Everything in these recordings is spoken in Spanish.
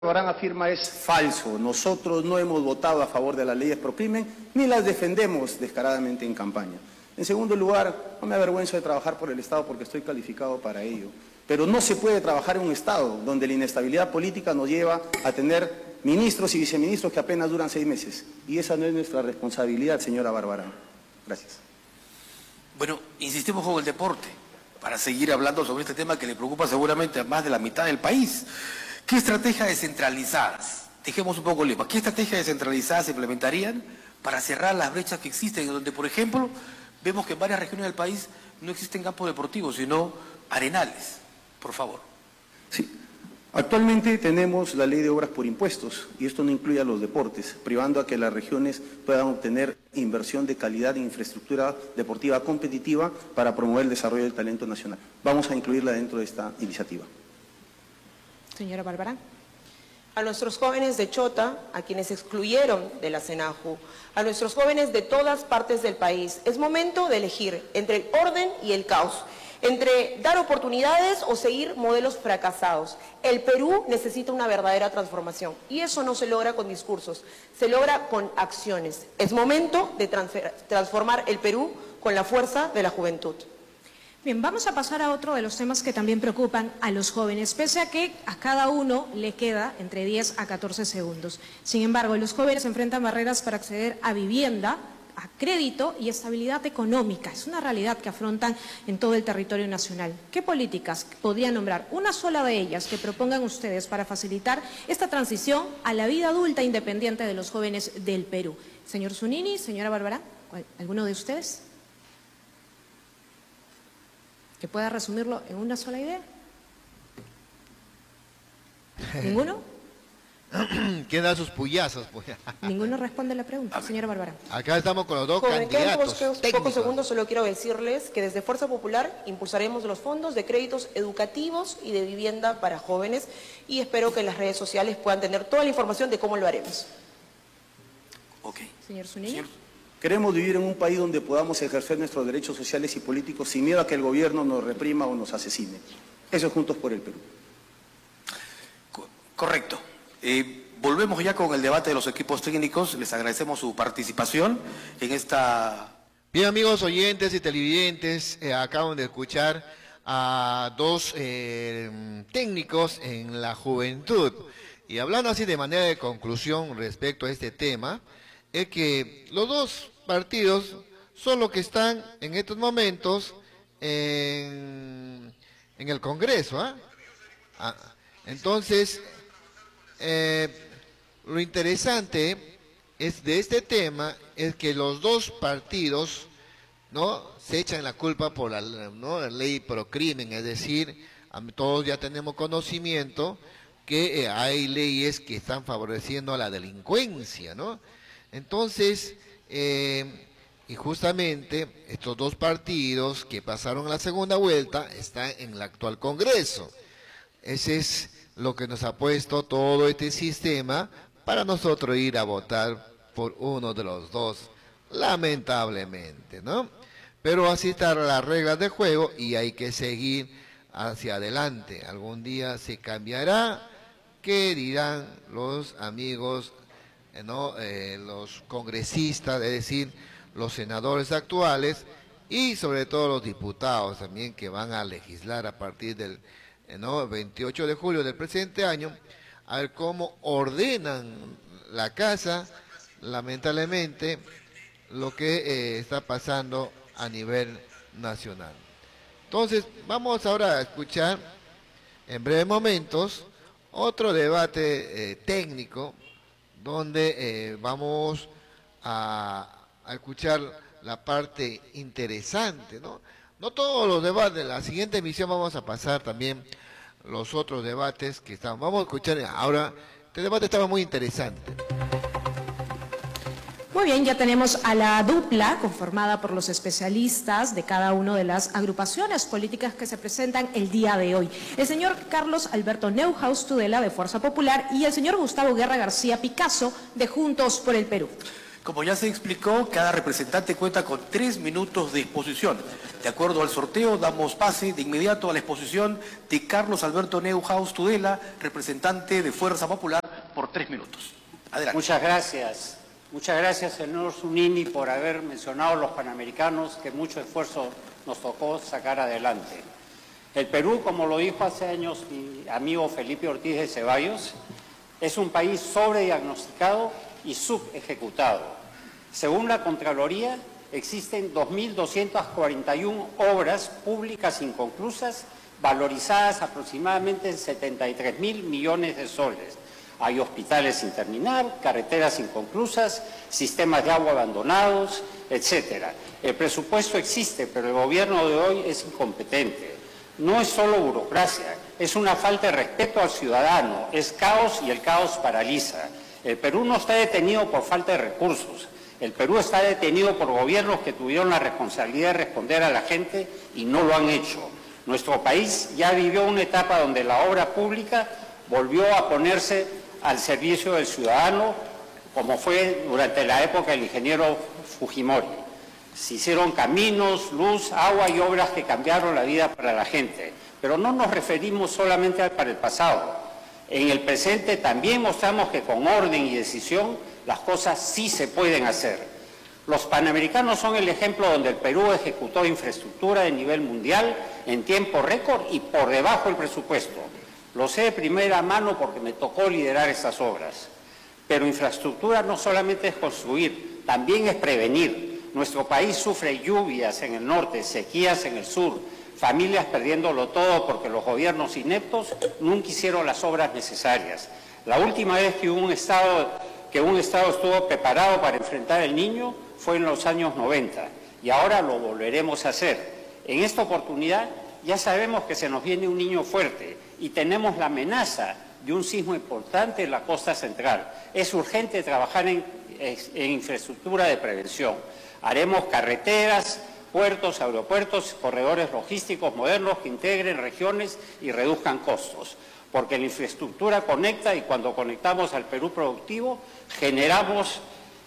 Barbarán afirma es falso. Nosotros no hemos votado a favor de las leyes pro crimen ni las defendemos descaradamente en campaña. En segundo lugar, no me avergüenzo de trabajar por el Estado porque estoy calificado para ello. Pero no se puede trabajar en un Estado donde la inestabilidad política nos lleva a tener ministros y viceministros que apenas duran 6 meses. Y esa no es nuestra responsabilidad, señora Barbarán. Gracias. Bueno, insistimos con el deporte para seguir hablando sobre este tema que le preocupa seguramente a más de la mitad del país. ¿Qué estrategias descentralizadas? Dejemos un poco Lima. ¿Qué estrategias descentralizadas se implementarían para cerrar las brechas que existen, donde, por ejemplo, vemos que en varias regiones del país no existen campos deportivos, sino arenales? Por favor. Sí. Actualmente tenemos la ley de obras por impuestos y esto no incluye a los deportes, privando a que las regiones puedan obtener inversión de calidad en infraestructura deportiva competitiva para promover el desarrollo del talento nacional. Vamos a incluirla dentro de esta iniciativa. Señora Barbarán. A nuestros jóvenes de Chota, a quienes excluyeron de la SENAJU, a nuestros jóvenes de todas partes del país, es momento de elegir entre el orden y el caos, entre dar oportunidades o seguir modelos fracasados. El Perú necesita una verdadera transformación y eso no se logra con discursos, se logra con acciones. Es momento de transformar el Perú con la fuerza de la juventud. Bien, vamos a pasar a otro de los temas que también preocupan a los jóvenes, pese a que a cada uno le queda entre 10 a 14 segundos. Sin embargo, los jóvenes enfrentan barreras para acceder a vivienda, a crédito y estabilidad económica. Es una realidad que afrontan en todo el territorio nacional. ¿Qué políticas podrían nombrar? Una sola de ellas que propongan ustedes para facilitar esta transición a la vida adulta independiente de los jóvenes del Perú. Señor Zunini, señora Barbarán, ¿alguno de ustedes? ¿Que pueda resumirlo en una sola idea? ¿Ninguno? ¿Quién da sus puyazos? Pues? Ninguno responde la pregunta, señora Barbarán. Acá estamos con los dos Joven, candidatos quedan pocos segundos, solo quiero decirles que desde Fuerza Popular impulsaremos los fondos de créditos educativos y de vivienda para jóvenes y espero que en las redes sociales puedan tener toda la información de cómo lo haremos. Ok. Señor Zunini. Queremos vivir en un país donde podamos ejercer nuestros derechos sociales y políticos sin miedo a que el gobierno nos reprima o nos asesine. Eso es Juntos por el Perú. Correcto. Volvemos ya con el debate de los equipos técnicos. Les agradecemos su participación en esta... Bien, amigos oyentes y televidentes, acaban de escuchar a dos técnicos en la juventud. Y hablando así de manera de conclusión respecto a este tema, es que los dos partidos son los que están en estos momentos en el Congreso. Entonces, lo interesante es de este tema es que los dos partidos se echan la culpa por la ley pro crimen, es decir, todos ya tenemos conocimiento que hay leyes que están favoreciendo a la delincuencia, ¿no? Entonces, y justamente estos dos partidos que pasaron a la segunda vuelta están en el actual Congreso. Ese es lo que nos ha puesto todo este sistema para nosotros ir a votar por uno de los dos, lamentablemente, ¿no? Pero así están las reglas de juego y hay que seguir hacia adelante. Algún día se cambiará. ¿Qué dirán los amigos? Los congresistas, es decir, los senadores actuales y sobre todo los diputados también que van a legislar a partir del 28 de julio del presente año, a ver cómo ordenan la casa, lamentablemente, lo que está pasando a nivel nacional. Entonces, vamos ahora a escuchar en breves momentos otro debate técnico donde vamos a escuchar la parte interesante, ¿no? No todos los debates, en la siguiente emisión vamos a pasar también los otros debates que están. Vamos a escuchar ahora, este debate estaba muy interesante. Muy bien, ya tenemos a la dupla conformada por los especialistas de cada una de las agrupaciones políticas que se presentan el día de hoy. El señor Carlos Alberto Neuhaus Tudela de Fuerza Popular y el señor Gustavo Guerra García Picasso de Juntos por el Perú. Como ya se explicó, cada representante cuenta con 3 minutos de exposición. De acuerdo al sorteo, damos pase de inmediato a la exposición de Carlos Alberto Neuhaus Tudela, representante de Fuerza Popular, por 3 minutos. Adelante. Muchas gracias, señor Zunini, por haber mencionado los panamericanos, que mucho esfuerzo nos tocó sacar adelante. El Perú, como lo dijo hace años mi amigo Felipe Ortiz de Ceballos, es un país sobrediagnosticado y subejecutado. Según la Contraloría, existen 2.241 obras públicas inconclusas, valorizadas aproximadamente en 73.000 millones de soles. Hay hospitales sin terminar, carreteras inconclusas, sistemas de agua abandonados, etcétera. El presupuesto existe, pero el gobierno de hoy es incompetente. No es solo burocracia, es una falta de respeto al ciudadano, es caos y el caos paraliza. El Perú no está detenido por falta de recursos, el Perú está detenido por gobiernos que tuvieron la responsabilidad de responder a la gente y no lo han hecho. Nuestro país ya vivió una etapa donde la obra pública volvió a ponerse al servicio del ciudadano, como fue durante la época del ingeniero Fujimori. Se hicieron caminos, luz, agua y obras que cambiaron la vida para la gente. Pero no nos referimos solamente para el pasado. En el presente también mostramos que con orden y decisión las cosas sí se pueden hacer. Los Panamericanos son el ejemplo donde el Perú ejecutó infraestructura de nivel mundial en tiempo récord y por debajo del presupuesto. Lo sé de primera mano porque me tocó liderar estas obras. Pero infraestructura no solamente es construir, también es prevenir. Nuestro país sufre lluvias en el norte, sequías en el sur, familias perdiéndolo todo porque los gobiernos ineptos nunca hicieron las obras necesarias. La última vez que un Estado estuvo preparado para enfrentar el Niño fue en los años 90 y ahora lo volveremos a hacer. En esta oportunidad ya sabemos que se nos viene un Niño fuerte y tenemos la amenaza de un sismo importante en la costa central. Es urgente trabajar en infraestructura de prevención. Haremos carreteras, puertos, aeropuertos, corredores logísticos modernos que integren regiones y reduzcan costos. Porque la infraestructura conecta y cuando conectamos al Perú productivo, generamos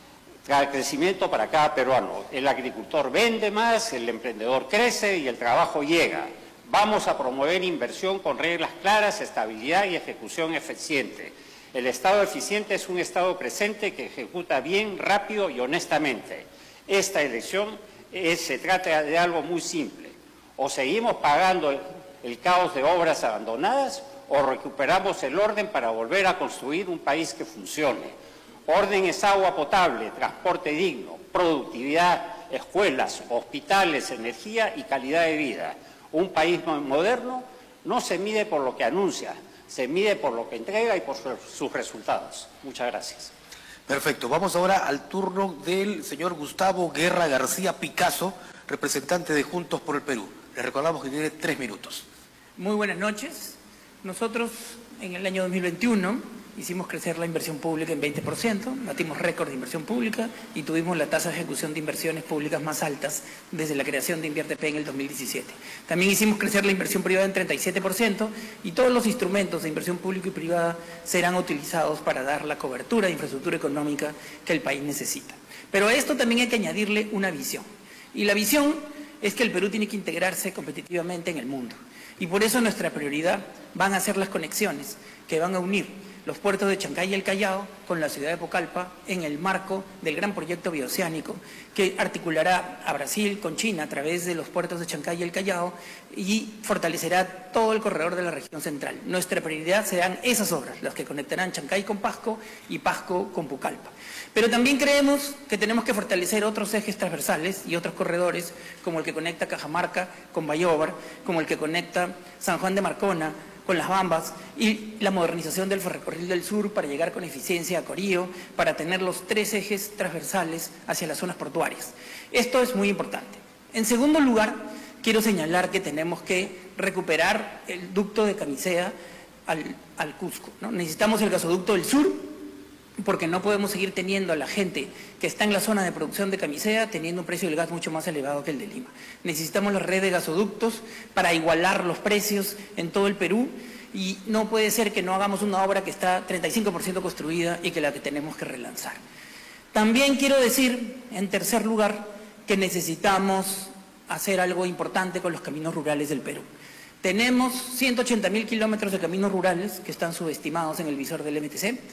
crecimiento para cada peruano. El agricultor vende más, el emprendedor crece y el trabajo llega. Vamos a promover inversión con reglas claras, estabilidad y ejecución eficiente. El Estado eficiente es un Estado presente que ejecuta bien, rápido y honestamente. Esta elección se trata de algo muy simple. O seguimos pagando el caos de obras abandonadas o recuperamos el orden para volver a construir un país que funcione. Orden es agua potable, transporte digno, productividad, escuelas, hospitales, energía y calidad de vida. Un país moderno no se mide por lo que anuncia, se mide por lo que entrega y por sus resultados. Muchas gracias. Perfecto. Vamos ahora al turno del señor Gustavo Guerra García Picasso, representante de Juntos por el Perú. Le recordamos que tiene 3 minutos. Muy buenas noches. Nosotros en el año 2021 hicimos crecer la inversión pública en 20%, batimos récord de inversión pública y tuvimos la tasa de ejecución de inversiones públicas más altas desde la creación de InvierteP en el 2017. También hicimos crecer la inversión privada en 37% y todos los instrumentos de inversión pública y privada serán utilizados para dar la cobertura de infraestructura económica que el país necesita. Pero a esto también hay que añadirle una visión. Y la visión es que el Perú tiene que integrarse competitivamente en el mundo. Y por eso nuestra prioridad van a ser las conexiones que van a unir los puertos de Chancay y el Callao con la ciudad de Pucallpa en el marco del gran proyecto bioceánico que articulará a Brasil con China a través de los puertos de Chancay y el Callao y fortalecerá todo el corredor de la región central. Nuestra prioridad serán esas obras, las que conectarán Chancay con Pasco y Pasco con Pucallpa. Pero también creemos que tenemos que fortalecer otros ejes transversales y otros corredores, como el que conecta Cajamarca con Bayóvar, como el que conecta San Juan de Marcona con Las Bambas y la modernización del ferrocarril del sur para llegar con eficiencia a Corío, para tener los 3 ejes transversales hacia las zonas portuarias. Esto es muy importante. En segundo lugar, quiero señalar que tenemos que recuperar el ducto de Camisea al Cusco, ¿no? Necesitamos el gasoducto del sur, porque no podemos seguir teniendo a la gente que está en la zona de producción de Camisea teniendo un precio del gas mucho más elevado que el de Lima. Necesitamos la red de gasoductos para igualar los precios en todo el Perú y no puede ser que no hagamos una obra que está 35% construida y que la que tenemos que relanzar. También quiero decir, en tercer lugar, que necesitamos hacer algo importante con los caminos rurales del Perú. Tenemos 180.000 kilómetros de caminos rurales que están subestimados en el visor del MTC.